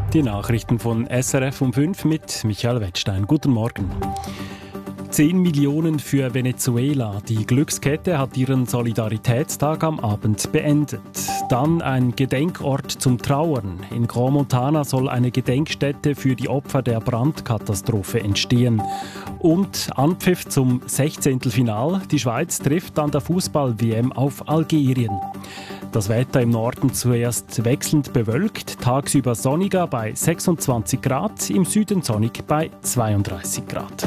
Die Nachrichten von SRF um 5 mit Michael Wettstein. Guten Morgen. 10 Millionen für Venezuela. Die Glückskette hat ihren Solidaritätstag am Abend beendet. Dann ein Gedenkort zum Trauern. In Crans-Montana soll eine Gedenkstätte für die Opfer der Brandkatastrophe entstehen. Und Anpfiff zum 16. Final. Die Schweiz trifft an der Fußball-WM auf Algerien. Das Wetter im Norden zuerst wechselnd bewölkt, tagsüber sonniger bei 26 Grad, im Süden sonnig bei 32 Grad.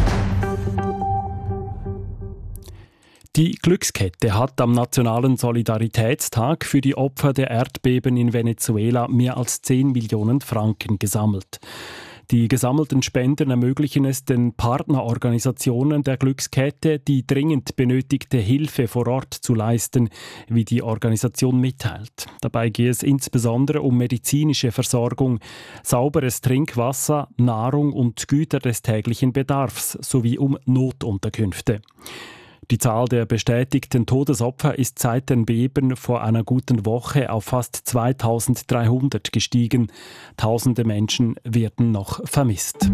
Die Glückskette hat am Nationalen Solidaritätstag für die Opfer der Erdbeben in Venezuela mehr als 10 Millionen Franken gesammelt. Die gesammelten Spenden ermöglichen es den Partnerorganisationen der Glückskette, die dringend benötigte Hilfe vor Ort zu leisten, wie die Organisation mitteilt. Dabei gehe es insbesondere um medizinische Versorgung, sauberes Trinkwasser, Nahrung und Güter des täglichen Bedarfs sowie um Notunterkünfte. Die Zahl der bestätigten Todesopfer ist seit den Beben vor einer guten Woche auf fast 2300 gestiegen. Tausende Menschen werden noch vermisst.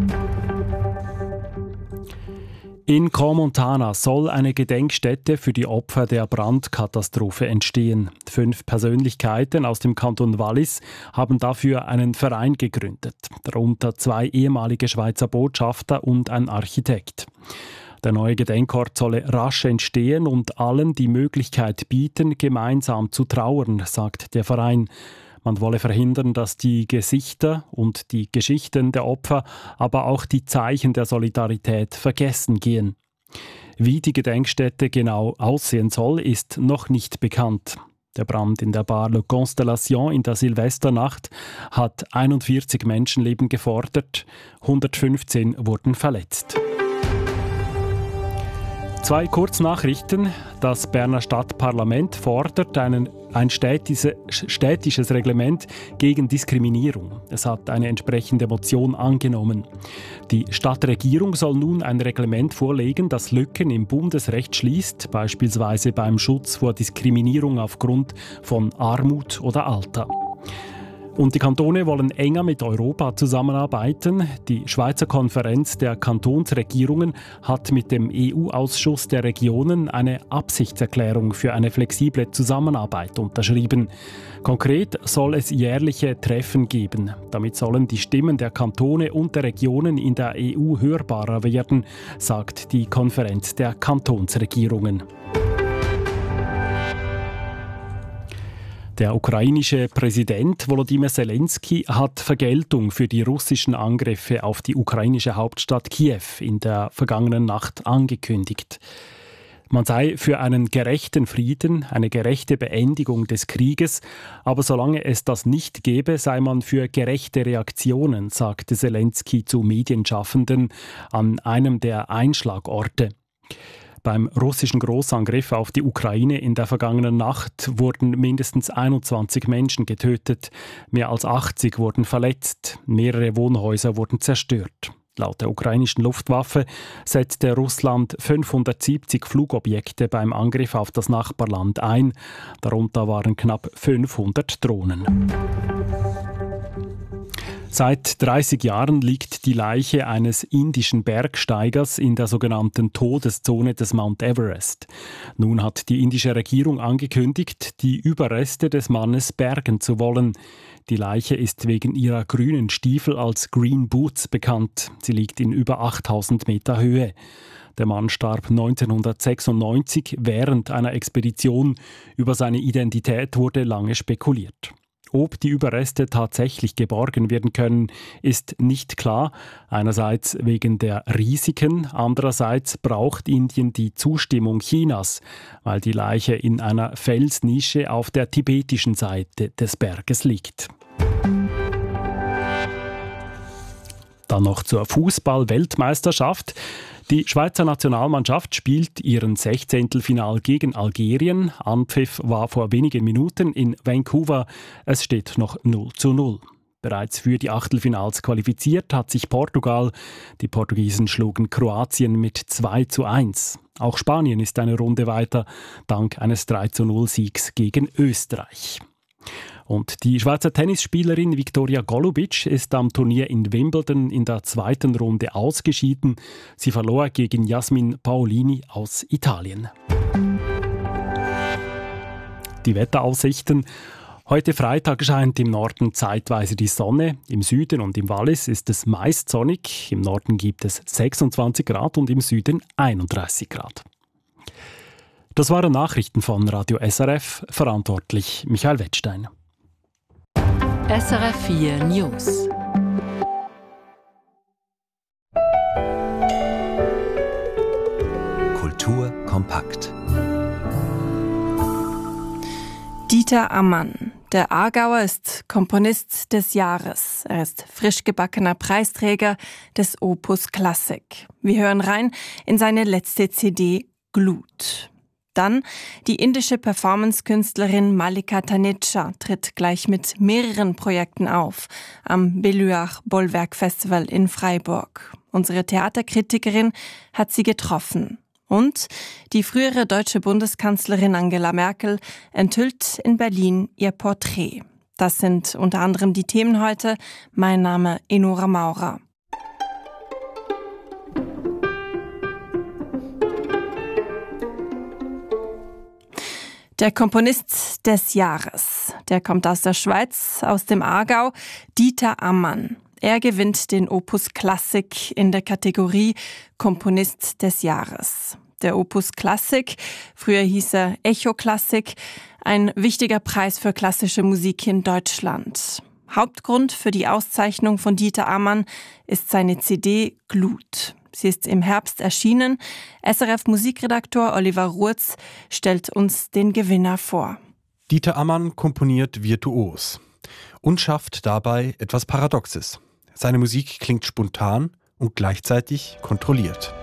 In Crans-Montana soll eine Gedenkstätte für die Opfer der Brandkatastrophe entstehen. 5 Persönlichkeiten aus dem Kanton Wallis haben dafür einen Verein gegründet, darunter 2 ehemalige Schweizer Botschafter und ein Architekt. Der neue Gedenkort solle rasch entstehen und allen die Möglichkeit bieten, gemeinsam zu trauern, sagt der Verein. Man wolle verhindern, dass die Gesichter und die Geschichten der Opfer, aber auch die Zeichen der Solidarität vergessen gehen. Wie die Gedenkstätte genau aussehen soll, ist noch nicht bekannt. Der Brand in der Bar Le Constellation in der Silvesternacht hat 41 Menschenleben gefordert, 115 wurden verletzt. 2 Kurznachrichten. Das Berner Stadtparlament fordert ein städtisches Reglement gegen Diskriminierung. Es hat eine entsprechende Motion angenommen. Die Stadtregierung soll nun ein Reglement vorlegen, das Lücken im Bundesrecht schließt, beispielsweise beim Schutz vor Diskriminierung aufgrund von Armut oder Alter. Und die Kantone wollen enger mit Europa zusammenarbeiten. Die Schweizer Konferenz der Kantonsregierungen hat mit dem EU-Ausschuss der Regionen eine Absichtserklärung für eine flexible Zusammenarbeit unterschrieben. Konkret soll es jährliche Treffen geben. Damit sollen die Stimmen der Kantone und der Regionen in der EU hörbarer werden, sagt die Konferenz der Kantonsregierungen. Der ukrainische Präsident Volodymyr Zelensky hat Vergeltung für die russischen Angriffe auf die ukrainische Hauptstadt Kiew in der vergangenen Nacht angekündigt. Man sei für einen gerechten Frieden, eine gerechte Beendigung des Krieges, aber solange es das nicht gäbe, sei man für gerechte Reaktionen, sagte Zelensky zu Medienschaffenden an einem der Einschlagorte. Beim russischen Großangriff auf die Ukraine in der vergangenen Nacht wurden mindestens 21 Menschen getötet, mehr als 80 wurden verletzt, mehrere Wohnhäuser wurden zerstört. Laut der ukrainischen Luftwaffe setzte Russland 570 Flugobjekte beim Angriff auf das Nachbarland ein, darunter waren knapp 500 Drohnen. Seit 30 Jahren liegt die Leiche eines indischen Bergsteigers in der sogenannten Todeszone des Mount Everest. Nun hat die indische Regierung angekündigt, die Überreste des Mannes bergen zu wollen. Die Leiche ist wegen ihrer grünen Stiefel als Green Boots bekannt. Sie liegt in über 8000 Meter Höhe. Der Mann starb 1996 während einer Expedition. Über seine Identität wurde lange spekuliert. Ob die Überreste tatsächlich geborgen werden können, ist nicht klar. Einerseits wegen der Risiken, andererseits braucht Indien die Zustimmung Chinas, weil die Leiche in einer Felsnische auf der tibetischen Seite des Berges liegt. Dann noch zur Fußball-Weltmeisterschaft. Die Schweizer Nationalmannschaft spielt ihren 16. Final gegen Algerien. Anpfiff war vor wenigen Minuten in Vancouver. Es steht noch 0:0. Bereits für die Achtelfinals qualifiziert hat sich Portugal. Die Portugiesen schlugen Kroatien mit 2:1. Auch Spanien ist eine Runde weiter, dank eines 3:0 Siegs gegen Österreich. Und die Schweizer Tennisspielerin Viktoria Golubic ist am Turnier in Wimbledon in der zweiten Runde ausgeschieden. Sie verlor gegen Jasmin Paolini aus Italien. Die Wetteraussichten. Heute Freitag scheint im Norden zeitweise die Sonne. Im Süden und im Wallis ist es meist sonnig. Im Norden gibt es 26 Grad und im Süden 31 Grad. Das waren Nachrichten von Radio SRF, verantwortlich Michael Wettstein. SRF 4 News. Kultur kompakt. Dieter Ammann. Der Aargauer ist Komponist des Jahres. Er ist frisch gebackener Preisträger des Opus Classic. Wir hören rein in seine letzte CD Glut. Dann die indische Performance-Künstlerin Malika Taneja tritt gleich mit mehreren Projekten auf am Beluach Bollwerk Festival in Freiburg. Unsere Theaterkritikerin hat sie getroffen. Und die frühere deutsche Bundeskanzlerin Angela Merkel enthüllt in Berlin ihr Porträt. Das sind unter anderem die Themen heute. Mein Name Enora Maurer. Der Komponist des Jahres, der kommt aus der Schweiz, aus dem Aargau, Dieter Ammann. Er gewinnt den Opus Classic in der Kategorie Komponist des Jahres. Der Opus Classic, früher hieß er Echo Classic, ein wichtiger Preis für klassische Musik in Deutschland. Hauptgrund für die Auszeichnung von Dieter Ammann ist seine CD Glut. Sie ist im Herbst erschienen. SRF-Musikredaktor Oliver Ruetz stellt uns den Gewinner vor. Dieter Ammann komponiert virtuos und schafft dabei etwas Paradoxes. Seine Musik klingt spontan und gleichzeitig kontrolliert.